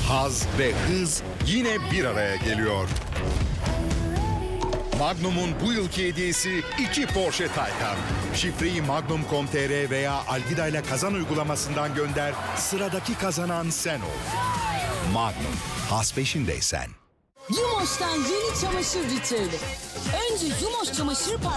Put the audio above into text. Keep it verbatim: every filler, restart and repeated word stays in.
haz ve hız yine bir araya geliyor. Magnum'un bu yılki hediyesi iki Porsche Taycan. Şifreyi magnum nokta com nokta tr veya Algida ile kazan uygulamasından gönder. Sıradaki kazanan sen ol. Magnum, haz peşindeysen. Yumoş'tan yeni çamaşır ritüeli. Önce Yumoş çamaşır